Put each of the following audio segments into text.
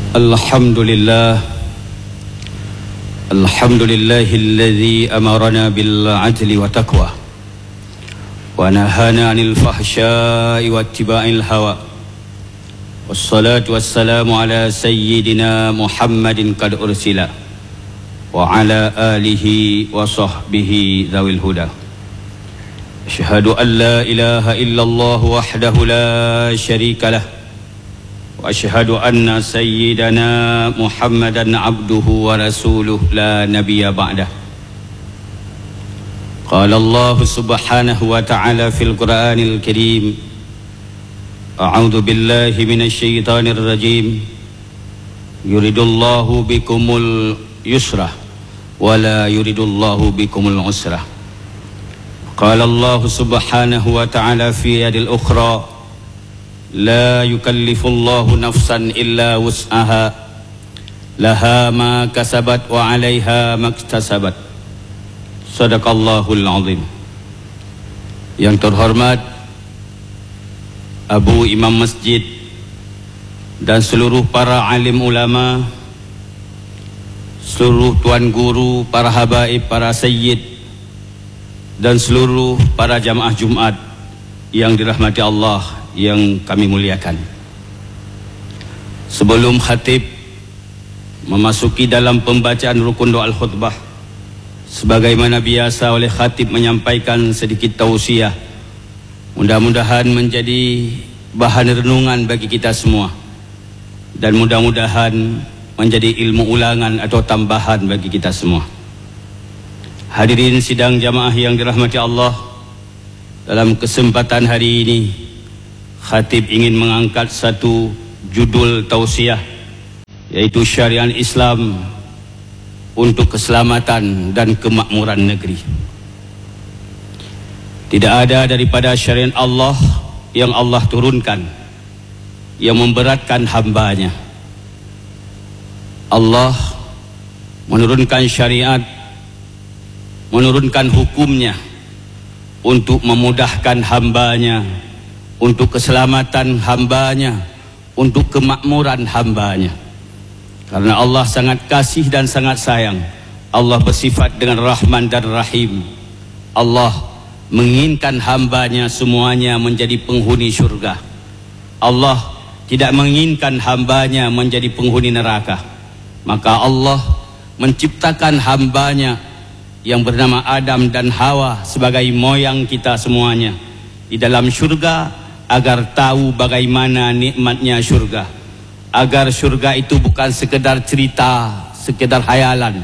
Alhamdulillahilladzi amarana bil adli wa taqwa wa nahana 'anil fahsya'i wattiba'il hawa. Wassalatu wassalamu ala sayyidina Muhammadin qad ursila wa ala alihi wa sahbihi dzawil huda. Asyhadu an la ilaha illallah wahdahu la syarika lah wa asyhadu anna sayyidana Muhammadan abduhu wa rasuluh la nabiyya ba'dah. Qala Allah subhanahu wa ta'ala fil Qur'anil Karim, a'udzu billahi minasy syaithanir rajim, yuridullahu bikumul yusra wa la yuridullahu bikumul usra. Qala Allah subhanahu wa ta'ala fi ayil ukhra, la yukallifullahu nafsan illa wus'aha laha ma kasabat wa 'alaiha maktasabat. Sadaqallahul azim. Yang terhormat Abu Imam Masjid dan seluruh para alim ulama, seluruh tuan guru, para habaib, para sayyid dan seluruh para jamaah Jumat yang dirahmati Allah, yang kami muliakan. Sebelum khatib memasuki dalam pembacaan rukun doa al-khutbah, sebagaimana biasa oleh khatib menyampaikan sedikit tausiah, mudah-mudahan menjadi bahan renungan bagi kita semua, dan mudah-mudahan menjadi ilmu ulangan atau tambahan bagi kita semua. Hadirin sidang jamaah yang dirahmati Allah, dalam kesempatan hari ini khatib ingin mengangkat satu judul tausiah, yaitu syariat Islam untuk keselamatan dan kemakmuran negeri. Tidak ada daripada syariat Allah yang Allah turunkan yang memberatkan hambanya. Allah menurunkan syariat, menurunkan hukumnya untuk memudahkan hambanya, untuk keselamatan hambanya, untuk kemakmuran hambanya. Karena Allah sangat kasih dan sangat sayang. Allah bersifat dengan Rahman dan Rahim. Allah menginginkan hambanya semuanya menjadi penghuni syurga. Allah tidak menginginkan hambanya menjadi penghuni neraka. Maka Allah menciptakan hambanya yang bernama Adam dan Hawa sebagai moyang kita semuanya di dalam syurga, agar tahu bagaimana nikmatnya syurga, agar syurga itu bukan sekedar cerita, sekedar hayalan.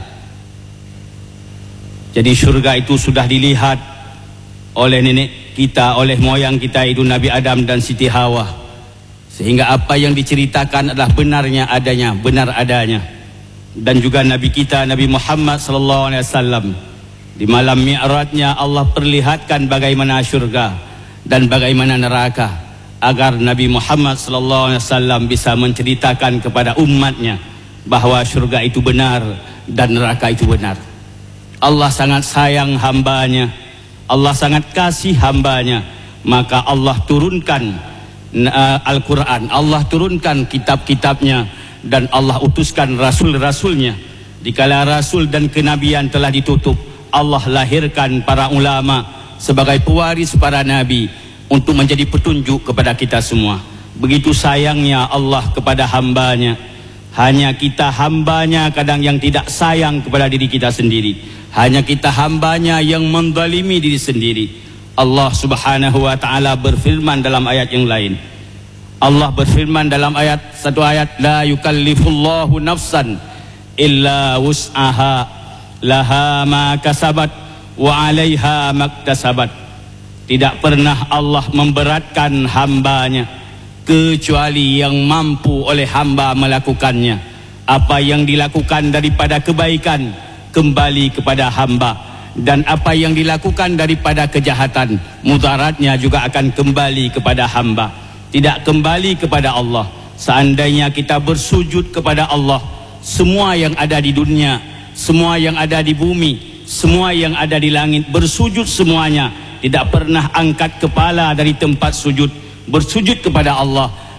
Jadi syurga itu sudah dilihat oleh nenek kita, oleh moyang kita itu Nabi Adam dan Siti Hawa, sehingga apa yang diceritakan adalah benarnya adanya, benar adanya. Dan juga Nabi kita Nabi Muhammad SAW, di malam Mi'rajnya Allah perlihatkan bagaimana syurga dan bagaimana neraka, agar Nabi Muhammad SAW bisa menceritakan kepada umatnya bahwa syurga itu benar dan neraka itu benar. Allah sangat sayang hambanya, Allah sangat kasih hambanya, maka Allah turunkan Al-Quran, Allah turunkan kitab-kitabnya, dan Allah utuskan rasul-rasulnya. Dikala rasul dan kenabian telah ditutup, Allah lahirkan para ulama sebagai pewaris para nabi untuk menjadi petunjuk kepada kita semua. Begitu sayangnya Allah kepada hambanya. Hanya kita hambanya kadang yang tidak sayang kepada diri kita sendiri. Hanya kita hambanya yang menzalimi diri sendiri. Allah subhanahu wa ta'ala berfirman dalam ayat yang lain. Allah berfirman dalam satu ayat, la yukallifullahu nafsan illa wus'aha laha ma kasabat wa 'alaiha maktasabat. Tidak pernah Allah memberatkan hambanya kecuali yang mampu oleh hamba melakukannya. Apa yang dilakukan daripada kebaikan kembali kepada hamba, dan apa yang dilakukan daripada kejahatan mudaratnya juga akan kembali kepada hamba, tidak kembali kepada Allah. Seandainya kita bersujud kepada Allah, semua yang ada di dunia, semua yang ada di bumi, semua yang ada di langit bersujud semuanya, tidak pernah angkat kepala dari tempat sujud, bersujud kepada Allah,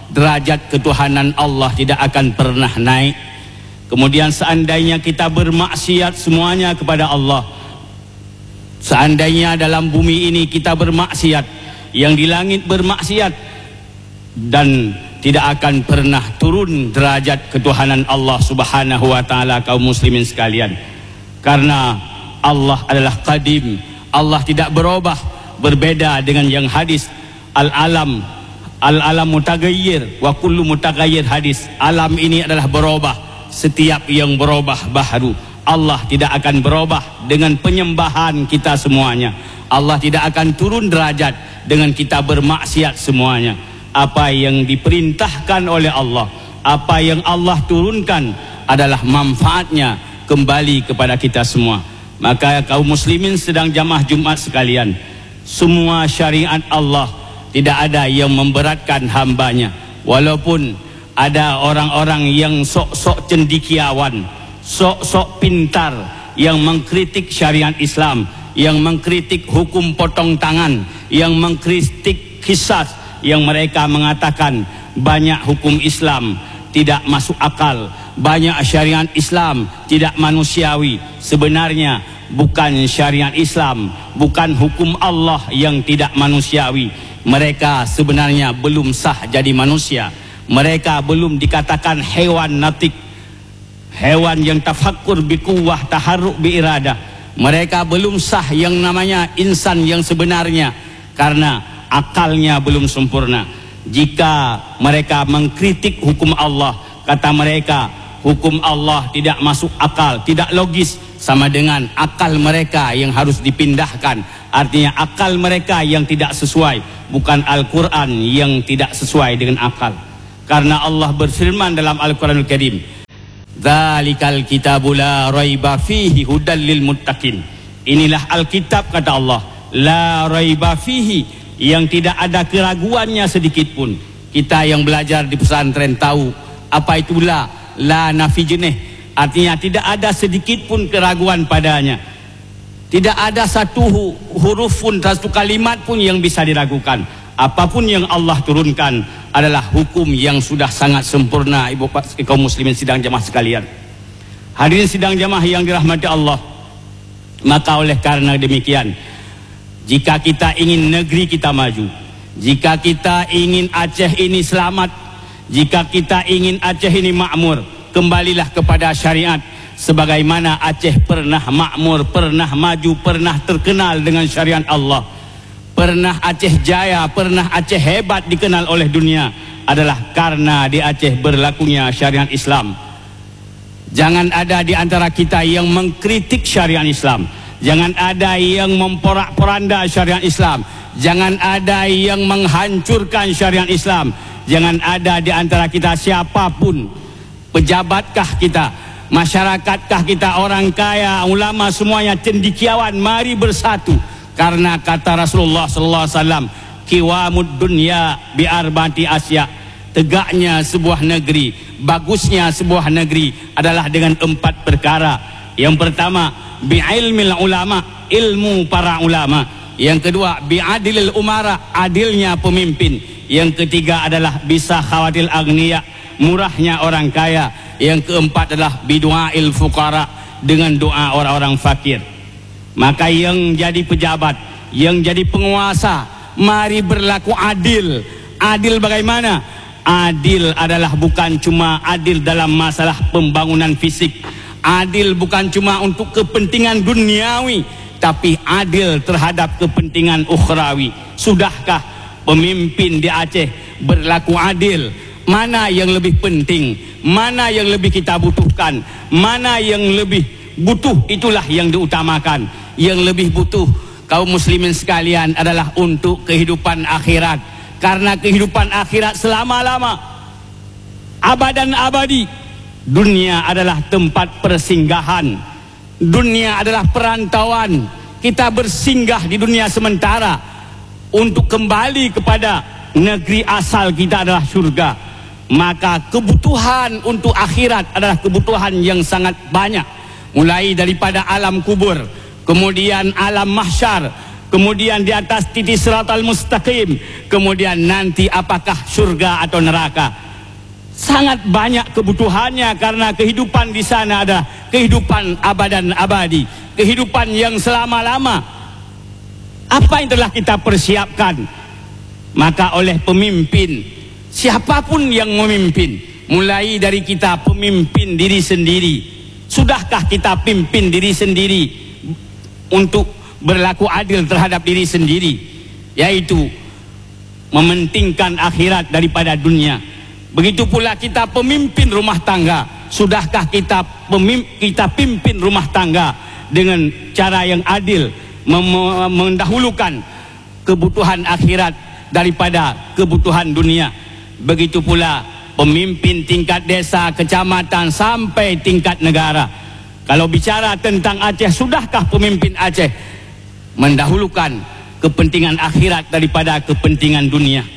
derajat ketuhanan Allah tidak akan pernah naik. Kemudian seandainya kita bermaksiat semuanya kepada Allah, seandainya dalam bumi ini kita bermaksiat, yang di langit bermaksiat, dan tidak akan pernah turun derajat ketuhanan Allah Subhanahu wa taala, kaum muslimin sekalian. Karena Allah adalah qadim, Allah tidak berubah, berbeda dengan yang hadis al-alam mutaghayyir wa kullu mutaghayyir hadis. Alam ini adalah berubah, setiap yang berubah baharu. Allah tidak akan berubah dengan penyembahan kita semuanya. Allah tidak akan turun derajat dengan kita bermaksiat semuanya. Apa yang diperintahkan oleh Allah, apa yang Allah turunkan adalah manfaatnya kembali kepada kita semua. Maka kaum muslimin sedang jamaah Jumat sekalian, semua syariat Allah tidak ada yang memberatkan hambanya. Walaupun ada orang-orang yang sok-sok cendikiawan, sok-sok pintar, yang mengkritik syariat Islam, yang mengkritik hukum potong tangan, yang mengkritik qisas, yang mereka mengatakan banyak hukum Islam tidak masuk akal, banyak syariat Islam tidak manusiawi. Sebenarnya bukan syariat Islam, bukan hukum Allah yang tidak manusiawi. Mereka sebenarnya belum sah jadi manusia. Mereka belum dikatakan hewan natik, hewan yang tafakkur bikuwah taharruk biiradah. Mereka belum sah yang namanya insan yang sebenarnya, karena akalnya belum sempurna. Jika mereka mengkritik hukum Allah, kata mereka hukum Allah tidak masuk akal, tidak logis, sama dengan akal mereka yang harus dipindahkan. Artinya akal mereka yang tidak sesuai, bukan Al-Quran yang tidak sesuai dengan akal. Karena Allah berfirman dalam Al-Quranul Karim, "Dzalikal kitabu la raiba fihi hudal lil muttaqin." Inilah Alkitab, kata Allah, la raiba fihi, yang tidak ada keraguannya sedikit pun. Kita yang belajar di pesantren tahu apa itulah la nafi jenih. Artinya tidak ada sedikit pun keraguan padanya. Tidak ada satu huruf pun, satu kalimat pun yang bisa diragukan. Apapun yang Allah turunkan adalah hukum yang sudah sangat sempurna. Ibu kaum muslimin sidang jamaah sekalian, hadirin sidang jamaah yang dirahmati Allah. Maka oleh karena demikian, jika kita ingin negeri kita maju, jika kita ingin Aceh ini selamat, jika kita ingin Aceh ini makmur, kembalilah kepada syariat. Sebagaimana Aceh pernah makmur, pernah maju, pernah terkenal dengan syariat Allah, pernah Aceh jaya, pernah Aceh hebat dikenal oleh dunia, adalah karena di Aceh berlakunya syariat Islam. Jangan ada di antara kita yang mengkritik syariat Islam. Jangan ada yang memporak-poranda syariat Islam. Jangan ada yang menghancurkan syariat Islam. Jangan ada di antara kita siapapun, pejabatkah kita, masyarakatkah kita, orang kaya, ulama, semuanya cendikiawan, mari bersatu. Karena kata Rasulullah sallallahu alaihi wasallam, "Qiwamud dunya bi arba'ati asya." Tegaknya sebuah negeri, bagusnya sebuah negeri adalah dengan 4 perkara. Yang pertama, bi ilmil ulama, ilmu para ulama. Yang kedua, bi adilil umara, adilnya pemimpin. Yang ketiga adalah bisa khawatil agniya, murahnya orang kaya. Yang keempat adalah bi du'ail fuqara, dengan doa orang-orang fakir. Maka yang jadi pejabat, yang jadi penguasa, mari berlaku adil. Adil bagaimana? Adil adalah bukan cuma adil dalam masalah pembangunan fisik. Adil bukan cuma untuk kepentingan duniawi, tapi adil terhadap kepentingan ukhrawi. Sudahkah pemimpin di Aceh berlaku adil? Mana yang lebih penting? Mana yang lebih kita butuhkan? Mana yang lebih butuh, itulah yang diutamakan. Yang lebih butuh kaum muslimin sekalian adalah untuk kehidupan akhirat. Karena kehidupan akhirat selama-lama, abadan abadi. Dunia adalah tempat persinggahan, dunia adalah perantauan. Kita bersinggah di dunia sementara untuk kembali kepada negeri asal kita adalah surga. Maka kebutuhan untuk akhirat adalah kebutuhan yang sangat banyak, mulai daripada alam kubur, kemudian alam mahsyar, kemudian di atas titik siratal mustaqim, kemudian nanti apakah surga atau neraka. Sangat banyak kebutuhannya, karena kehidupan di sana adalah kehidupan abadan abadi, kehidupan yang selama-lama. Apa yang telah kita persiapkan? Maka oleh pemimpin, siapapun yang memimpin, mulai dari kita pemimpin diri sendiri, sudahkah kita pimpin diri sendiri untuk berlaku adil terhadap diri sendiri, yaitu mementingkan akhirat daripada dunia. Begitu pula kita pemimpin rumah tangga, sudahkah kita pimpin rumah tangga dengan cara yang adil, mendahulukan kebutuhan akhirat daripada kebutuhan dunia. Begitu pula pemimpin tingkat desa, kecamatan sampai tingkat negara. Kalau bicara tentang Aceh, sudahkah pemimpin Aceh mendahulukan kepentingan akhirat daripada kepentingan dunia?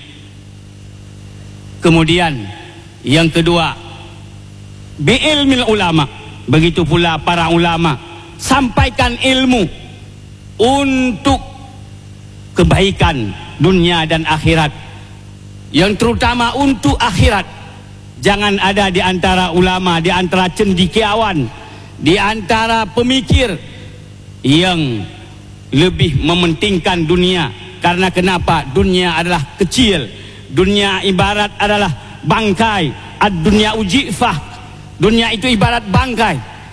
Kemudian yang kedua, bi'ilmil ulama. Begitu pula para ulama sampaikan ilmu untuk kebaikan dunia dan akhirat, yang terutama untuk akhirat. Jangan ada di antara ulama, di antara cendekiawan, di antara pemikir yang lebih mementingkan dunia. Karena kenapa? Dunia adalah kecil, dunia ibarat adalah bangkai. Ad-dunya ujifah, dunia itu ibarat bangkai.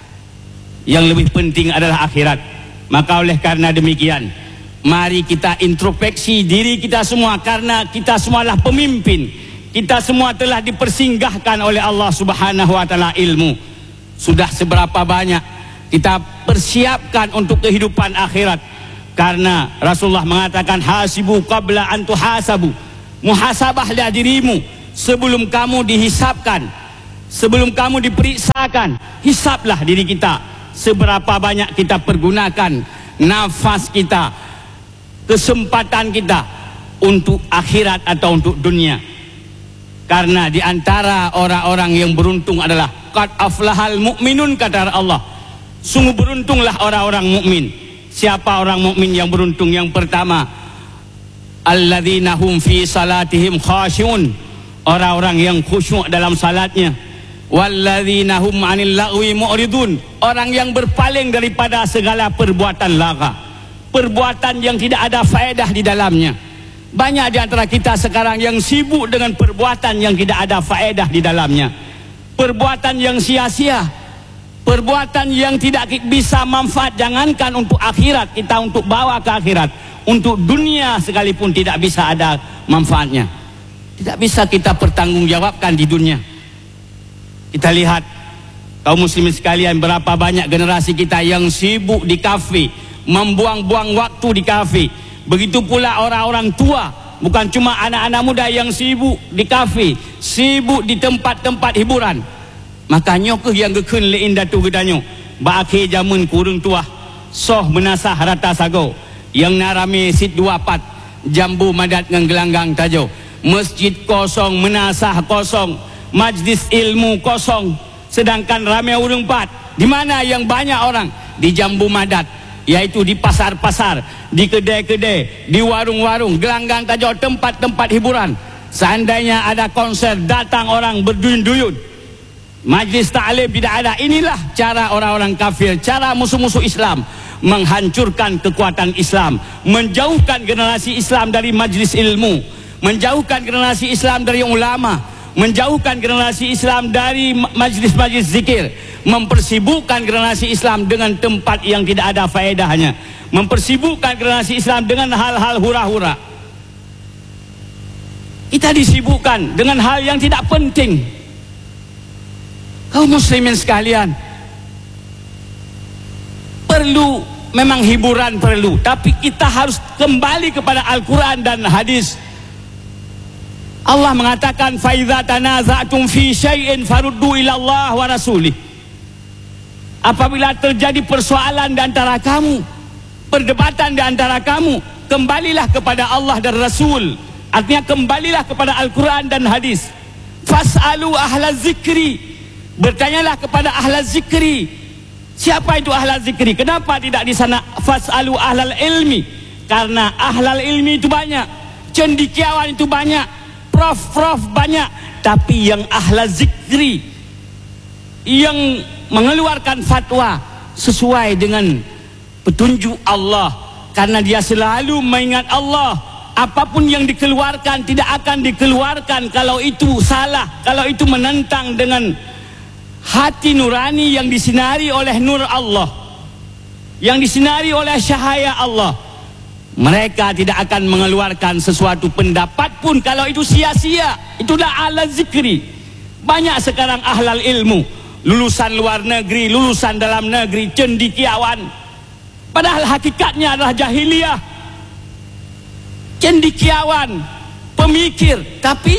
Yang lebih penting adalah akhirat. Maka oleh karena demikian, mari kita introspeksi diri kita semua, karena kita semualah pemimpin. Kita semua telah dipersinggahkan oleh Allah Subhanahu wa taala ilmu. Sudah seberapa banyak kita persiapkan untuk kehidupan akhirat? Karena Rasulullah mengatakan, hasibu qabla an tuhasabu. Muhasabahlah dirimu sebelum kamu dihisapkan, sebelum kamu diperiksakan. Hisablah diri kita, seberapa banyak kita pergunakan nafas kita, kesempatan kita untuk akhirat atau untuk dunia. Karena di antara orang-orang yang beruntung adalah qad aflahal mu'minun, kata Allah. Sungguh beruntunglah orang-orang mukmin. Siapa orang mukmin yang beruntung? Yang pertama, alladzina hum fi salatihim khashi'un, orang-orang yang khusyuk dalam salatnya. Walladzina hum 'anil lagwi mu'ridun, orang yang berpaling daripada segala perbuatan laga, perbuatan yang tidak ada faedah di dalamnya. Banyak di antara kita sekarang yang sibuk dengan perbuatan yang tidak ada faedah di dalamnya, perbuatan yang sia-sia, perbuatan yang tidak bisa manfaat. Jangankan untuk akhirat, kita untuk bawa ke akhirat, untuk dunia sekalipun tidak bisa ada manfaatnya. Tidak bisa kita pertanggungjawabkan di dunia. Kita lihat kaum muslimin sekalian, berapa banyak generasi kita yang sibuk di kafe, membuang-buang waktu di kafe. Begitu pula orang-orang tua, bukan cuma anak-anak muda yang sibuk di kafe, sibuk di tempat-tempat hiburan. Makanya ke yang gekun le indatu gedanyo, ba akhir zaman kurung tua, soh menasah rata sago, yang narame sit 24, jambu madat ngan gelanggang tajo, masjid kosong, menasah kosong, majlis ilmu kosong, sedangkan ramai urang 4. Di mana yang banyak orang? Di jambu madat, yaitu di pasar-pasar, di kedai-kedai, di warung-warung, gelanggang tajo, tempat-tempat hiburan. Seandainya ada konser, datang orang berduyun-duyun. Majlis ta'lim tidak ada. Inilah cara orang-orang kafir, cara musuh-musuh Islam menghancurkan kekuatan Islam, menjauhkan generasi Islam dari majlis ilmu, menjauhkan generasi Islam dari ulama, menjauhkan generasi Islam dari majlis-majlis zikir, mempersibukkan generasi Islam dengan tempat yang tidak ada faedahnya, mempersibukkan generasi Islam dengan hal-hal hura-hura. Kita disibukkan dengan hal yang tidak penting. Kaum muslimin sekalian, perlu, memang hiburan perlu, tapi kita harus kembali kepada Al-Quran dan hadis. Allah mengatakan, fa idza tanaza'tum fi syai'in faruddu ila Allah wa rasulih. Apabila terjadi persoalan di antara kamu, perdebatan di antara kamu, kembalilah kepada Allah dan Rasul. Artinya kembalilah kepada Al-Quran dan hadis. Fas'alu ahla zikri, bertanyalah kepada ahla zikri. Siapa itu ahla zikri? Kenapa tidak di sana fas'alu ahlal ilmi? Karena ahlal ilmi itu banyak, cendekiawan itu banyak, prof banyak, tapi yang ahlal zikri, yang mengeluarkan fatwa sesuai dengan petunjuk Allah, karena dia selalu mengingat Allah. Apapun yang dikeluarkan tidak akan dikeluarkan kalau itu salah, kalau itu menentang dengan hati nurani yang disinari oleh nur Allah, yang disinari oleh cahaya Allah. Mereka tidak akan mengeluarkan sesuatu pendapat pun kalau itu sia-sia. Itulah ahlal zikri. Banyak sekarang ahlal ilmu, lulusan luar negeri, lulusan dalam negeri, cendekiawan, padahal hakikatnya adalah jahiliyah. Cendekiawan, pemikir, tapi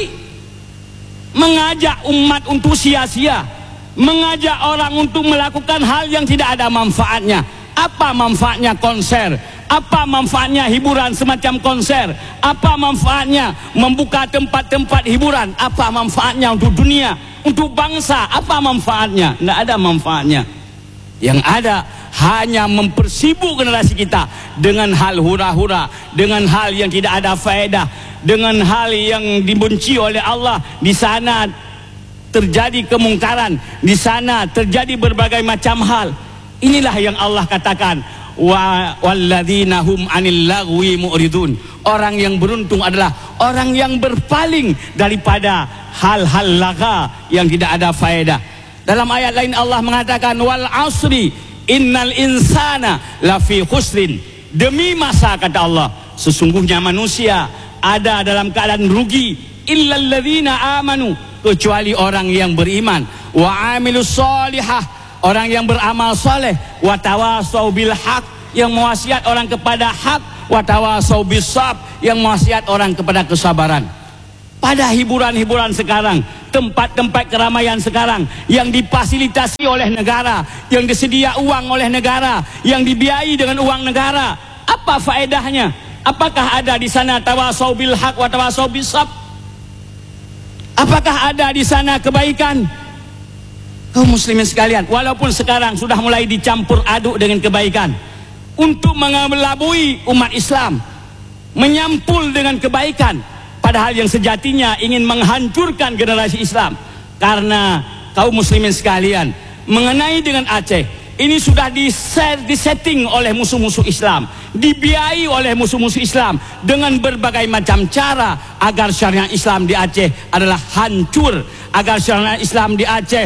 mengajak umat untuk sia-sia, mengajak orang untuk melakukan hal yang tidak ada manfaatnya. Apa manfaatnya konser? Apa manfaatnya hiburan semacam konser? Apa manfaatnya membuka tempat-tempat hiburan? Apa manfaatnya untuk dunia, untuk bangsa? Apa manfaatnya? Tidak ada manfaatnya. Yang ada hanya mempersibuk generasi kita dengan hal hura-hura, dengan hal yang tidak ada faedah, dengan hal yang dibenci oleh Allah. Di sana terjadi kemungkaran, di sana terjadi berbagai macam hal. Inilah yang Allah katakan, walladzina hum 'anil lagwi mu'ridun. Orang yang beruntung adalah orang yang berpaling daripada hal-hal laga yang tidak ada faedah. Dalam ayat lain Allah mengatakan, wal asri innal insana lafi khusrin. Demi masa, kata Allah, sesungguhnya manusia ada dalam keadaan rugi, illal ladzina amanu, kecuali orang yang beriman, wa amilus solihah, orang yang beramal soleh, wa tawasau bil haq, yang mewasiat orang kepada hak, wa tawasau bis sabr, yang mewasiat orang kepada kesabaran. Pada hiburan-hiburan sekarang, tempat-tempat keramaian sekarang yang difasilitasi oleh negara, yang disedia uang oleh negara, yang dibiayai dengan uang negara, apa faedahnya? Apakah ada di sana tawasau bil haq wa tawasau bis sabr? Apakah ada di sana kebaikan? Kaum muslimin sekalian, walaupun sekarang sudah mulai dicampur aduk dengan kebaikan untuk mengelabui umat Islam, menyampul dengan kebaikan, padahal yang sejatinya ingin menghancurkan generasi Islam. Karena kaum muslimin sekalian, mengenai dengan Aceh, ini sudah disetting oleh musuh-musuh Islam, dibiayai oleh musuh-musuh Islam dengan berbagai macam cara agar syariat Islam di Aceh adalah hancur, agar syariat Islam di Aceh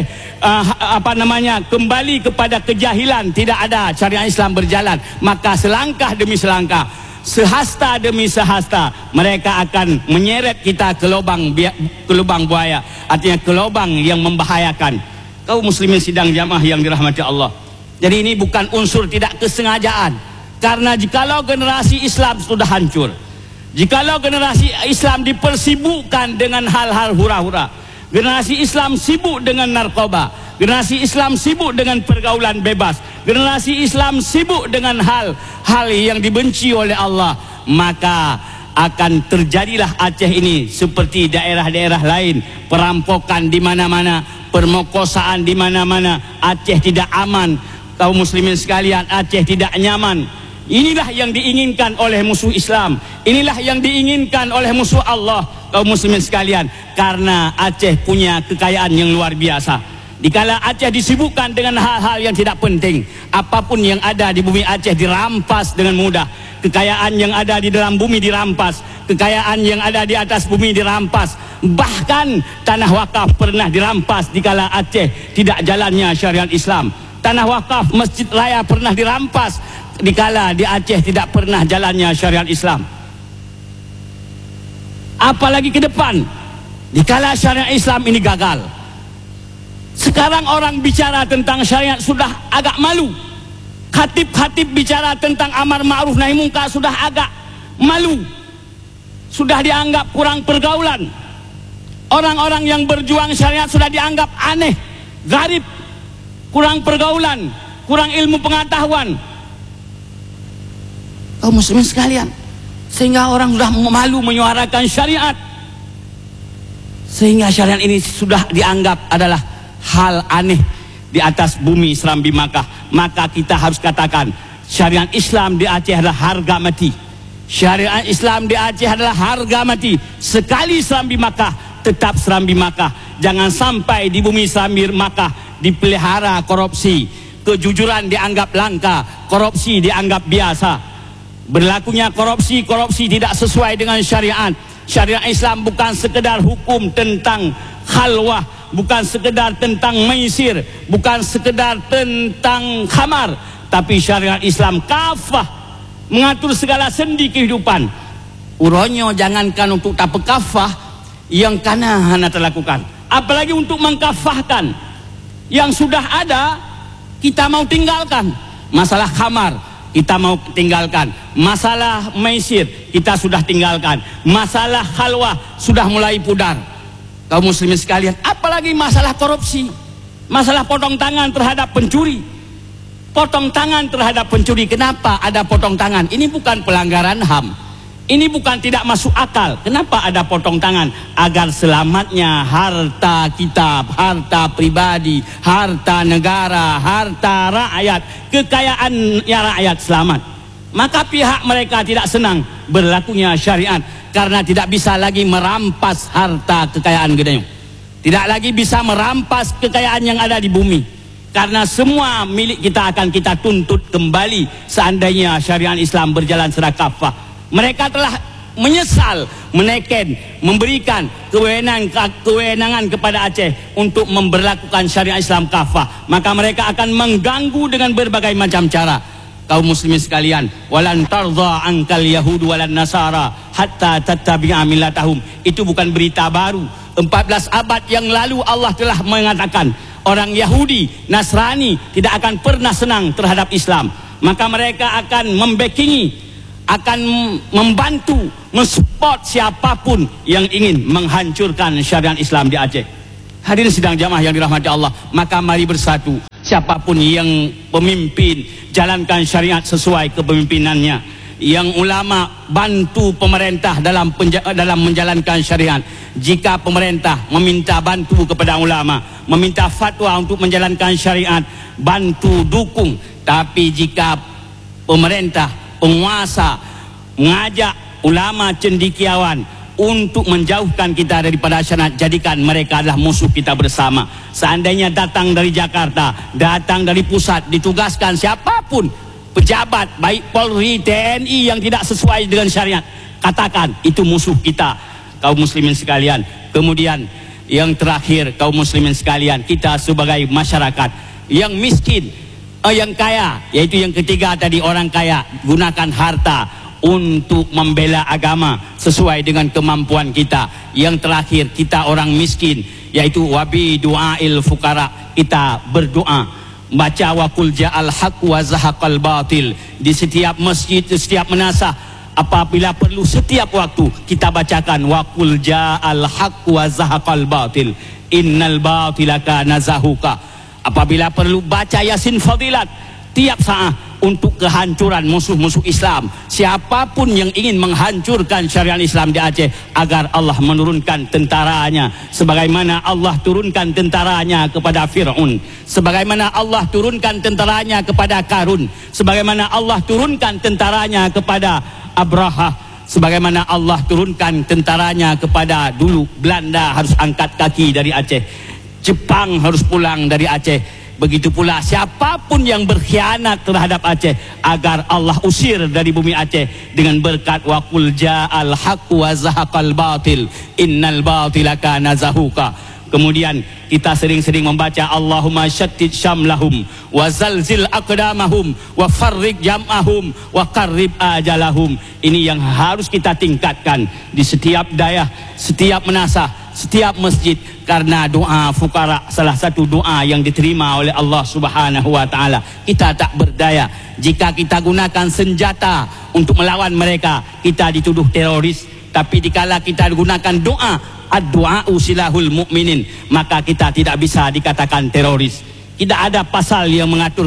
kembali kepada kejahilan, tidak ada syariat Islam berjalan. Maka selangkah demi selangkah, sehasta demi sehasta, mereka akan menyeret kita ke lubang buaya, artinya ke lubang yang membahayakan. Kaum muslimin sidang jamaah yang dirahmati Allah, jadi ini bukan unsur tidak kesengajaan. Karena jikalau generasi Islam sudah hancur, jikalau generasi Islam dipersibukkan dengan hal-hal hura-hura, generasi Islam sibuk dengan narkoba, generasi Islam sibuk dengan pergaulan bebas, generasi Islam sibuk dengan hal-hal yang dibenci oleh Allah, maka akan terjadilah Aceh ini seperti daerah-daerah lain, perampokan di mana-mana, permokosaan di mana-mana. Aceh tidak aman, kaum muslimin sekalian, Aceh tidak nyaman. Inilah yang diinginkan oleh musuh Islam, inilah yang diinginkan oleh musuh Allah, kaum muslimin sekalian. Karena Aceh punya kekayaan yang luar biasa. Dikala Aceh disibukkan dengan hal-hal yang tidak penting, apapun yang ada di bumi Aceh dirampas dengan mudah. Kekayaan yang ada di dalam bumi dirampas, kekayaan yang ada di atas bumi dirampas. Bahkan tanah wakaf pernah dirampas dikala Aceh tidak jalannya syariat Islam. Tanah wakaf Masjid Raya pernah dirampas dikala di Aceh tidak pernah jalannya syariat Islam. Apalagi ke depan, dikala syariat Islam ini gagal. Sekarang orang bicara tentang syariat sudah agak malu. Khatib-khatib bicara tentang amar ma'ruf nahi munkar sudah agak malu. Sudah dianggap kurang pergaulan. Orang-orang yang berjuang syariat sudah dianggap aneh, garib, kurang pergaulan, kurang ilmu pengetahuan. Kaum muslimin sekalian, sehingga orang sudah malu menyuarakan syariat. Sehingga syariat ini sudah dianggap adalah hal aneh di atas bumi Serambi Makkah. Maka kita harus katakan syariat Islam di Aceh adalah harga mati. Syariat Islam di Aceh adalah harga mati. Sekali Serambi Makkah, tetap Serambi Makkah. Jangan sampai di bumi Serambi Makkah dipelihara korupsi. Kejujuran dianggap langka, korupsi dianggap biasa. Berlakunya korupsi tidak sesuai dengan syariat. Syariat Islam bukan sekedar hukum tentang khalwah, bukan sekedar tentang maisir, bukan sekedar tentang khamar, tapi syariat Islam kafah, mengatur segala sendi kehidupan. Uronyo jangankan untuk tak kafah yang kana hana terlakukan, apalagi untuk mengkafahkan yang sudah ada. Kita mau tinggalkan. Masalah khamar kita mau tinggalkan, masalah maisir kita sudah tinggalkan, masalah khalwah sudah mulai pudar. Kaum muslimin sekalian, apalagi masalah korupsi, masalah potong tangan terhadap pencuri. Potong tangan terhadap pencuri, kenapa ada potong tangan? Ini bukan pelanggaran HAM, ini bukan tidak masuk akal. Kenapa ada potong tangan? Agar selamatnya harta kita, harta pribadi, harta negara, harta rakyat, kekayaannya rakyat selamat. Maka pihak mereka tidak senang berlakunya syariat, karena tidak bisa lagi merampas harta kekayaan Gedayung, tidak lagi bisa merampas kekayaan yang ada di bumi, karena semua milik kita akan kita tuntut kembali seandainya syariat Islam berjalan secara kafah. Mereka telah menyesal meneken, memberikan kewenangan kepada Aceh untuk memberlakukan syariat Islam kafah, maka mereka akan mengganggu dengan berbagai macam cara. Kaum muslimin sekalian, walan tardha ankal yahudu walan nasara hatta tattabi'a millatahum. Itu bukan berita baru. 14 abad yang lalu Allah telah mengatakan orang Yahudi, Nasrani tidak akan pernah senang terhadap Islam, maka mereka akan membackingi, akan membantu, mensupport siapapun yang ingin menghancurkan syariat Islam di Aceh. Hadirin sidang jamaah yang dirahmati Allah, maka mari bersatu. Siapapun yang pemimpin, jalankan syariat sesuai kepemimpinannya. Yang ulama, bantu pemerintah dalam menjalankan syariat. Jika pemerintah meminta bantu kepada ulama, meminta fatwa untuk menjalankan syariat, bantu, dukung. Tapi jika pemerintah, penguasa mengajak ulama cendekiawan untuk menjauhkan kita daripada syariat, jadikan mereka adalah musuh kita bersama. Seandainya datang dari Jakarta, datang dari pusat, ditugaskan siapapun pejabat, baik Polri, TNI yang tidak sesuai dengan syariat, katakan itu musuh kita, kaum muslimin sekalian. Kemudian yang terakhir, kaum muslimin sekalian, kita sebagai masyarakat yang miskin, yang kaya, yaitu yang ketiga tadi, orang kaya gunakan harta untuk membela agama sesuai dengan kemampuan kita. Yang terakhir, kita orang miskin, yaitu wabi du'ail fuqara, kita berdoa, baca wa qul ja'al haq wa zahaqal batil di setiap masjid, di setiap menasah. Apabila perlu setiap waktu kita bacakan wa qul ja'al haq wa zahaqal batil innal batila kana zahuqa. Apabila perlu baca Yasin Fadilat tiap saat untuk kehancuran musuh-musuh Islam, siapapun yang ingin menghancurkan syariat Islam di Aceh, agar Allah menurunkan tentaranya sebagaimana Allah turunkan tentaranya kepada Fir'aun, sebagaimana Allah turunkan tentaranya kepada Karun, sebagaimana Allah turunkan tentaranya kepada Abraha, sebagaimana Allah turunkan tentaranya kepada dulu Belanda harus angkat kaki dari Aceh, Jepang harus pulang dari Aceh. Begitu pula siapapun yang berkhianat terhadap Aceh, agar Allah usir dari bumi Aceh dengan berkat wa qul ja'al haqqu wa zahaqal batil innal batila kana zahuqa. Kemudian kita sering-sering membaca Allahumma syattid syamlahum wa zalzil aqdamahum wa farriq jam'ahum wa qarrib ajalahum. Ini yang harus kita tingkatkan di setiap daerah, setiap menasah, setiap masjid, karena doa fukara salah satu doa yang diterima oleh Allah Subhanahu wa taala. Kita tak berdaya jika kita gunakan senjata untuk melawan mereka, kita dituduh teroris. Tapi dikala kita gunakan doa, ad-du'a'u silahul mu'minin, maka kita tidak bisa dikatakan teroris. Tidak ada pasal yang mengatur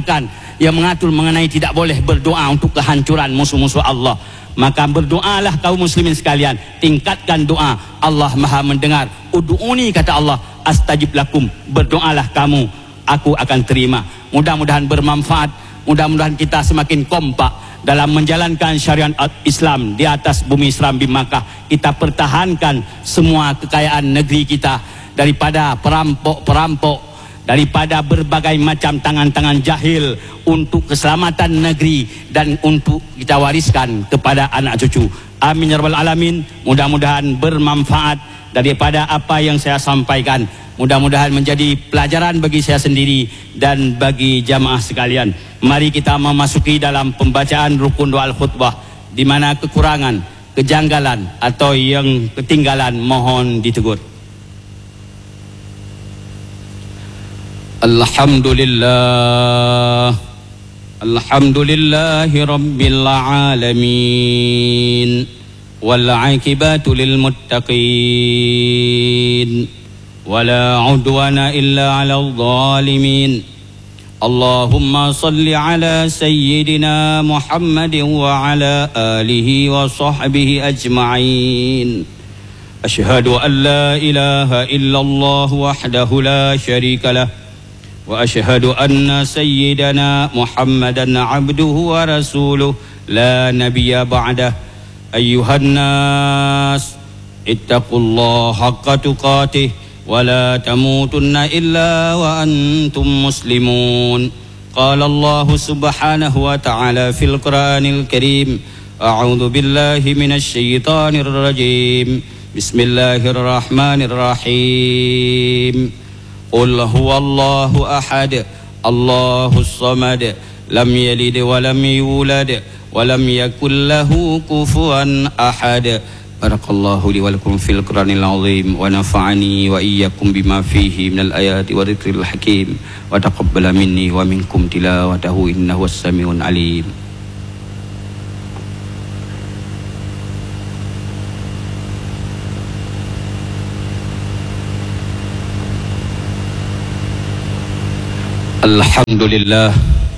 mengenai tidak boleh berdoa untuk kehancuran musuh-musuh Allah. Maka berdoalah kaum muslimin sekalian, tingkatkan doa. Allah Maha mendengar. Ud'uni, kata Allah, astajib lakum. Berdoalah kamu, aku akan terima. Mudah-mudahan bermanfaat. Mudah-mudahan kita semakin kompak dalam menjalankan syariat Islam di atas bumi Islam di Makkah. Kita pertahankan semua kekayaan negeri kita daripada perampok-perampok, daripada berbagai macam tangan-tangan jahil, untuk keselamatan negeri dan untuk kita wariskan kepada anak cucu. Amin ya rabbal alamin. Mudah-mudahan bermanfaat daripada apa yang saya sampaikan. Mudah-mudahan menjadi pelajaran bagi saya sendiri dan bagi jamaah sekalian. Mari kita memasuki dalam pembacaan rukun doa khutbah, di mana kekurangan, kejanggalan atau yang ketinggalan mohon ditegur. Alhamdulillah, alhamdulillahi rabbil alamin, wal aqibatu lil muttaqin, wala udwana illa 'alal zalimin. Allahumma salli ala sayyidina Muhammadin wa ala alihi wa sahbihi ajma'in. Ashhadu an la ilaha illallah wahdahu la syarika lah, wa ashhadu anna sayyidana Muhammadan abduhu wa rasuluh la nabiyya ba'dah. Ayyuhan nas, ittaqullaha haqqa tuqatih wa la tamutunna illa wa antum muslimun. Qala Allah subhanahu wa ta'ala fil Qur'anil Karim, a'udzu billahi minasy syaithanir rajim. Bismillahirrahmanirrahim. Qul huwallahu ahad, Allahus samad, lam yalid wa lam yulad wa lam yakul lahu kufuwan ahad. Barakallahu li wa lakum fil Qur'anil azim, wa nafa'ani wa iyyakum bima fihi minal ayati wa dzikril hakim, wa taqabbala minni wa minkum tilawatahu innahu was-sami'un alim. Alhamdulillah,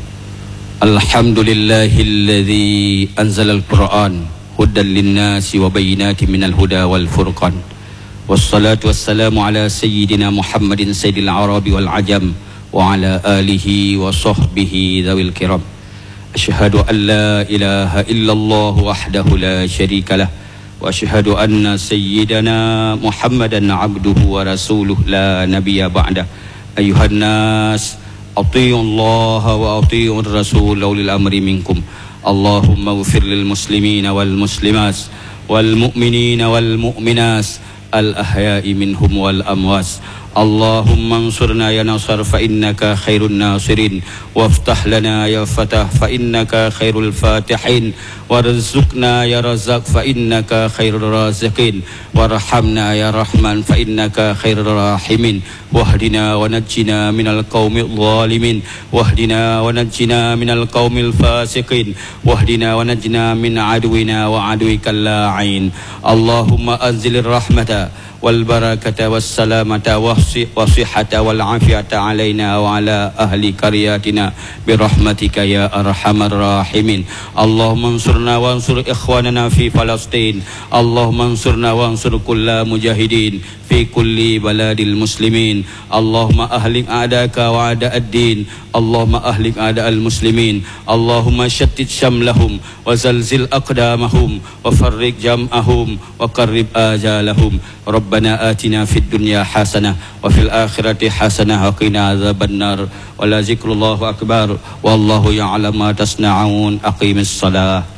alhamdulillahilladzi anzalal Qur'an hudan linnasi wa bayyinatin minal huda wal furqan. Wassalatu wassalamu ala sayyidina Muhammadin sayyidil arabi wal ajam wa ala alihi wa sahbihi dzawil kiram. Asyhadu an la ilaha illallah wahdahu la syarika lah, wa asyhadu anna sayyidana Muhammadan abduhu wa rasuluh la nabiyya ba'dah. Ayuhan nas, atii'u Allah wa atii'u ar-rasul ulil amri minkum. Allahumma ighfir lil muslimina wal muslimat wal mu'minina wal mu'minat al ahya'i minhum wal amwas. Allahumma ansurna ya nasar fa innaka khairun nasirin, waftah lana ya fatah fa innaka khairul fatihin, warzuqna ya razaq fa innaka khairur raziqin, warhamna ya rahman fa innaka khairur rahimin, wahdina wa najjina minal qaumil zalimin, wahdina wa najjina minal qaumil fasiqin, wahdina wa najjina min aduwina wa aduwikal la'in. Allahumma anzilir rahmata wal barakata was salamata wasihata wal afiyata alaina wa ala ahli qaryatina birahmatika ya arhamar rahimin. Allahumma ansurna wa ansur ikhwanana fi Palestin. Allahumma ansurna wa ansur kulla mujahidin fi kulli baladil muslimin. Allahumma ahlik a'daka wa a'da'ad din. Allahumma ahlik a'da'al muslimin. Allahumma shattit syamlahum wa zalzil aqdamahum wa farriq jam'ahum wa qarrib ajalahum. Rabbana atina fid dunya hasanah wa fil akhirati hasanah wa qina adzaban nar. Wa la zikrullahu akbar wallahu ya'lam ma tasna'un. Aqimis salah.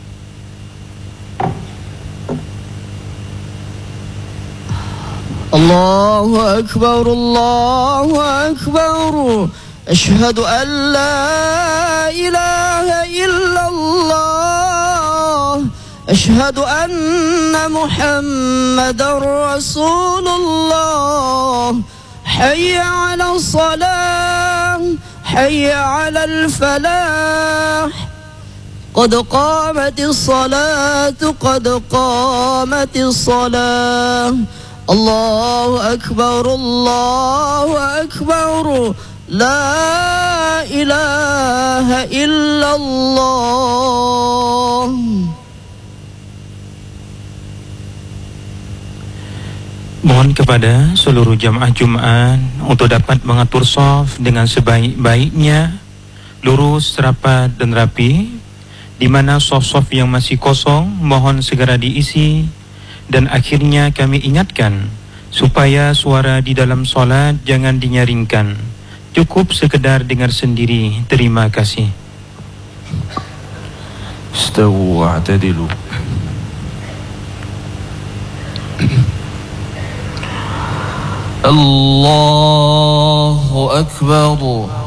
Allahu akbar, Allahu akbar. Asyhadu an la ilaha illallah. Asyhadu anna Muhammadar Rasulullah. Hayya 'ala salah, hayya 'ala al-falah. Qad qamatis salatu, qad qamatis salah. Allahu akbar, Allahu akbar. La ilaha illallah. Mohon kepada seluruh jamaah Jumat untuk dapat mengatur shaf dengan sebaik-baiknya, lurus, rapat dan rapi, di mana sof-sof yang masih kosong mohon segera diisi. Dan akhirnya kami ingatkan supaya suara di dalam solat jangan dinyaringkan, cukup sekedar dengar sendiri. Terima kasih. Istawu wa'tadilu. Allahu Akbar.